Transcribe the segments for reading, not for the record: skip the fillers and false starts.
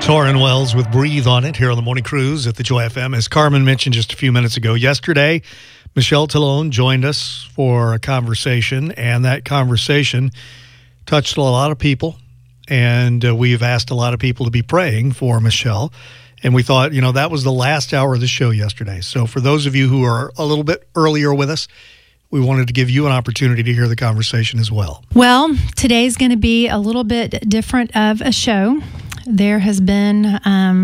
Torrin Wells with Breathe on It here on the Morning Cruise at the Joy FM. As Carmen mentioned just a few minutes ago, yesterday, Michelle Talone joined us for a conversation, and that conversation touched a lot of people, and we've asked a lot of people to be praying for Michelle, and we thought, that was the last hour of the show yesterday. So for those of you who are a little bit earlier with us, we wanted to give you an opportunity to hear the conversation as well. Well, today's going to be a little bit different of a show. There has been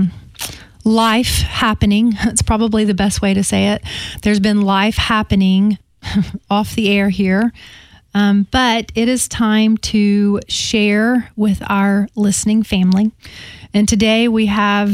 life happening. It's probably the best way to say it. There's been life happening off the air here. But it is time to share with our listening family. And today we've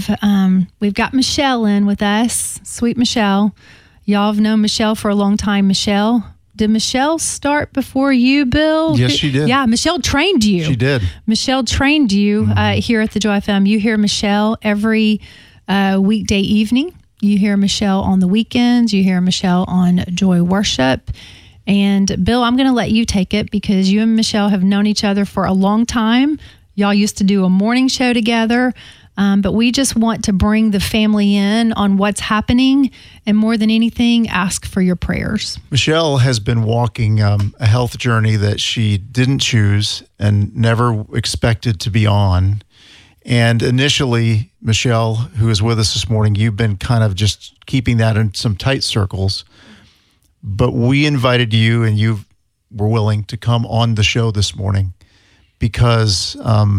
got Michelle in with us. Sweet Michelle. Y'all have known Michelle for a long time. Michelle, did Michelle start before you, Bill? Yes, she did. Yeah, Michelle trained you. She did. Michelle trained you here at the Joy FM. You hear Michelle every weekday evening. You hear Michelle on the weekends. You hear Michelle on Joy Worship. And Bill, I'm going to let you take it because you and Michelle have known each other for a long time. Y'all used to do a morning show together. But we just want to bring the family in on what's happening, and more than anything, ask for your prayers. Michelle has been walking a health journey that she didn't choose and never expected to be on. And initially, Michelle, who is with us this morning, you've been kind of just keeping that in some tight circles. But we invited you, and you were willing to come on the show this morning because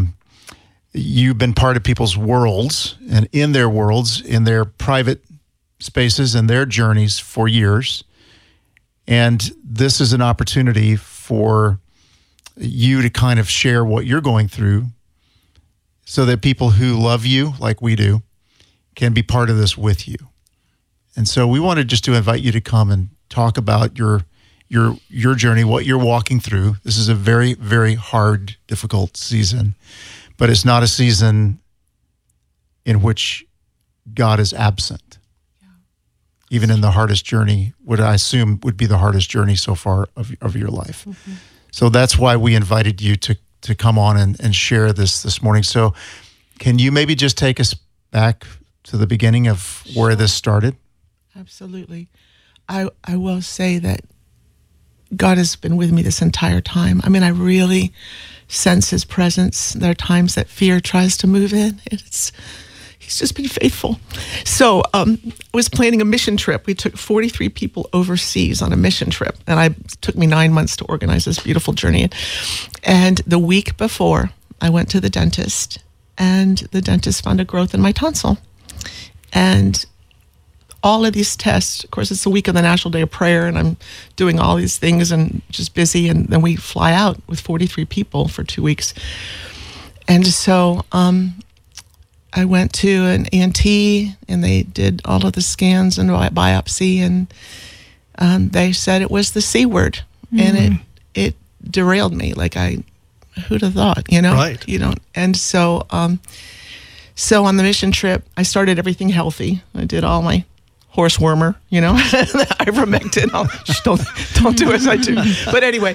you've been part of people's worlds and in their worlds, in their private spaces and their journeys for years. And this is an opportunity for you to kind of share what you're going through so that people who love you like we do can be part of this with you. And so we wanted just to invite you to come and talk about your journey, what you're walking through. This is a very, very hard, difficult season. But it's not a season in which God is absent. Yeah. Even in the hardest journey, what I assume would be the hardest journey so far of your life. Mm-hmm. So that's why we invited you to come on and share this morning. So can you maybe just take us back to the beginning of where this started? Absolutely. I will say that God has been with me this entire time. I mean, I really sense his presence. There are times that fear tries to move in. He's just been faithful. So I was planning a mission trip. We took 43 people overseas on a mission trip. And it took me 9 months to organize this beautiful journey. And the week before, I went to the dentist. And the dentist found a growth in my tonsil. And all of these tests, of course, it's the week of the National Day of Prayer, and I'm doing all these things and just busy, and then we fly out with 43 people for 2 weeks. And so I went to an ENT, and they did all of the scans and biopsy, and they said it was the C word, and it derailed me. Like, who'd have thought, Right. And so on the mission trip, I started everything healthy. I did all my horse wormer, ivermectin. Don't do as I do. But anyway,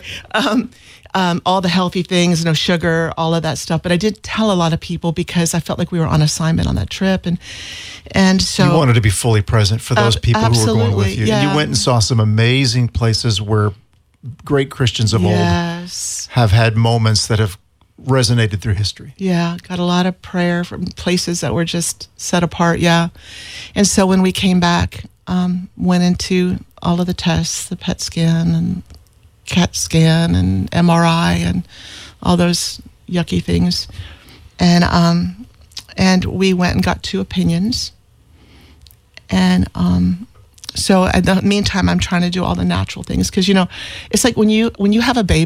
all the healthy things, no sugar, all of that stuff. But I did tell a lot of people because I felt like we were on assignment on that trip, and so you wanted to be fully present for those people who were going with you. Yeah. And you went and saw some amazing places where great Christians of old have had moments that have resonated through history. Yeah, got a lot of prayer from places that were just set apart, yeah. And so when we came back, went into all of the tests, the PET scan and CAT scan and MRI and all those yucky things. And we went and got 2 opinions. And so in the meantime, I'm trying to do all the natural things because, it's like when you have a baby,